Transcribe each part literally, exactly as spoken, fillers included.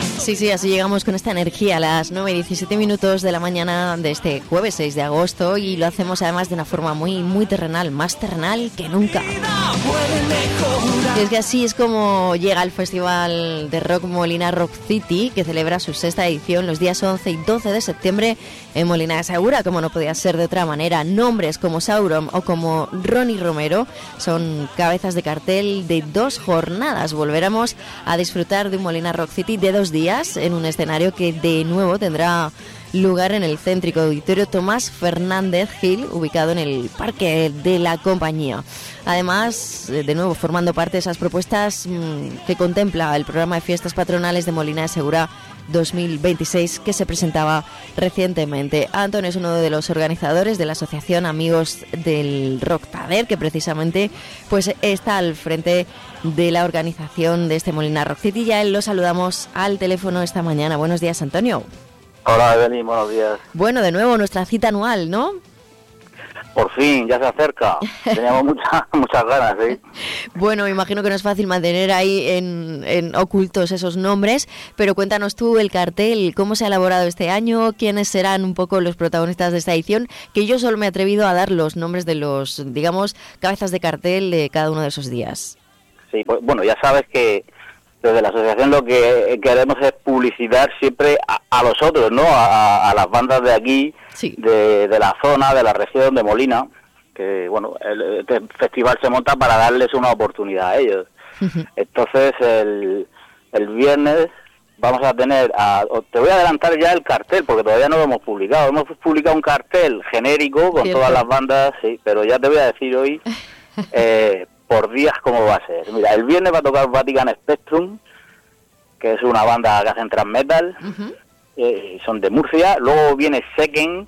Sí, sí, así llegamos con esta energía a las nueve y diecisiete minutos de la mañana de este jueves seis de agosto y lo hacemos además de una forma muy, muy terrenal, más terrenal que nunca. Y es que así es como llega el Festival de Rock Molina Rock City, que celebra su sexta edición los días once y doce de septiembre en Molina de Segura, como no podía ser de otra manera. Nombres como Sauron o como Ronnie Romero son cabezas de cartel de dos jornadas. Volveremos a disfrutar de un Molina Rock City de dos días en un escenario que de nuevo tendrá lugar en el céntrico auditorio Tomás Fernández Gil, ubicado en el Parque de la Compañía. Además, de nuevo formando parte de esas propuestas mmm, que contempla el programa de fiestas patronales de Molina de Segura dos mil veintiséis que se presentaba recientemente. Antonio es uno de los organizadores de la asociación Amigos del Rock Tader, que precisamente pues está al frente de la organización de este Molina Rock City. Ya él lo saludamos al teléfono esta mañana. Buenos días, Antonio. Hola, Evelyn, buenos días. Bueno, de nuevo nuestra cita anual, ¿no? Por fin, ya se acerca. Teníamos muchas muchas ganas, ¿eh? Bueno, me imagino que no es fácil mantener ahí en, en ocultos esos nombres, pero cuéntanos tú el cartel, cómo se ha elaborado este año, quiénes serán un poco los protagonistas de esta edición, que yo solo me he atrevido a dar los nombres de los, digamos, cabezas de cartel de cada uno de esos días. Sí, pues bueno, ya sabes que desde la asociación lo que queremos es publicitar siempre a, a los otros, ¿no? A, a las bandas de aquí, sí. de, de la zona, de la región de Molina, que bueno, el, este festival se monta para darles una oportunidad a ellos. Uh-huh. Entonces, el, el viernes vamos a tener, a, te voy a adelantar ya el cartel, porque todavía no lo hemos publicado. Hemos publicado un cartel genérico con Cierto. Todas las bandas, sí, pero ya te voy a decir hoy... Eh, por días cómo va a ser. Mira, el viernes va a tocar Vatican Spectrum, que es una banda que hacen thrash metal, uh-huh. eh, son de Murcia. Luego viene Second,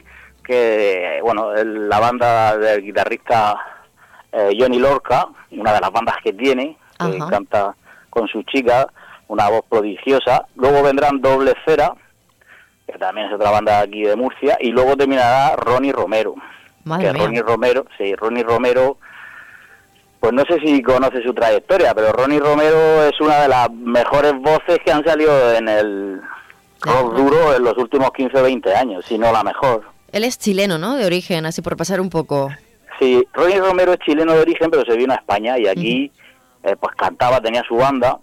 que bueno, el, la banda del guitarrista eh, Johnny Lorca, una de las bandas que tiene, que uh-huh. canta con su chica, una voz prodigiosa. Luego vendrán Doble Esfera, que también es otra banda aquí de Murcia, y luego terminará Ronnie Romero. Madre que mía. Ronnie Romero, sí, Ronnie Romero. Pues no sé si conoce su trayectoria, pero Ronnie Romero es una de las mejores voces que han salido en el rock duro en los últimos quince o veinte años, si no la mejor. Él es chileno, ¿no? De origen, así por pasar un poco. Sí, Ronnie Romero es chileno de origen, pero se vino a España y aquí uh-huh. eh, pues cantaba, tenía su banda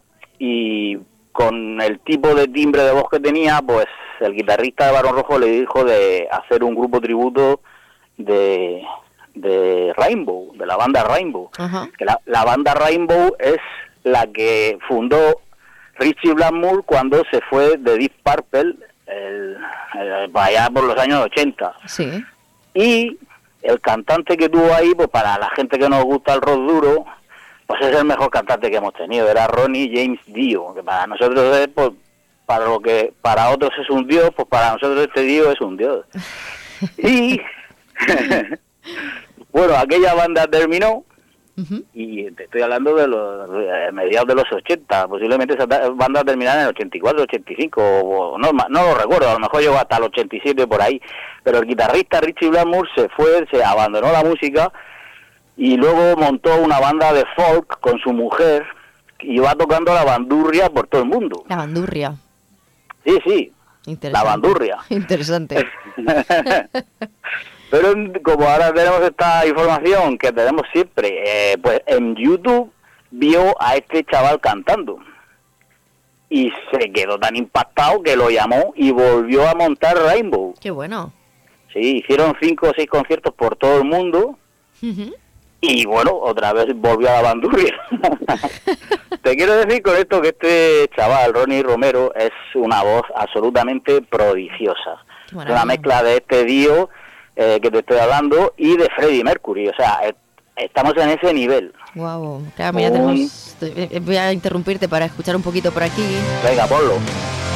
y con el tipo de timbre de voz que tenía, pues el guitarrista de Barón Rojo le dijo de hacer un grupo tributo de... de Rainbow, de la banda Rainbow. Uh-huh. Que la, la banda Rainbow es la que fundó Richie Blackmore cuando se fue de Deep Purple el, el, allá por los años ochenta. Sí. Y el cantante que tuvo ahí, pues para la gente que nos gusta el rock duro, pues es el mejor cantante que hemos tenido, era Ronnie James Dio, que para nosotros es, pues, para lo que para otros es un dios, pues para nosotros este Dio es un dios. Y bueno, aquella banda terminó, uh-huh. y te estoy hablando de los de mediados de los ochenta, posiblemente esa banda terminara en el ochenta y cuatro, ochenta y cinco, o, no, no lo recuerdo, a lo mejor llegó hasta el ochenta y siete por ahí, pero el guitarrista Richie Blackmore se fue, se abandonó la música y luego montó una banda de folk con su mujer y va tocando la bandurria por todo el mundo. La bandurria. Sí, sí, la bandurria. Interesante. Pero como ahora tenemos esta información que tenemos siempre, eh, pues en YouTube vio a este chaval cantando y se quedó tan impactado que lo llamó y volvió a montar Rainbow. ¡Qué bueno! Sí, hicieron cinco o seis conciertos por todo el mundo uh-huh. y bueno, otra vez volvió a la bandurria. Te quiero decir con esto que este chaval, Ronnie Romero, es una voz absolutamente prodigiosa. Es una mezcla de este Dio... Eh, que te estoy hablando, y de Freddie Mercury, o sea, eh, estamos en ese nivel. Wow, claro, mira, un... tenemos... voy a interrumpirte para escuchar un poquito por aquí. Venga, ponlo.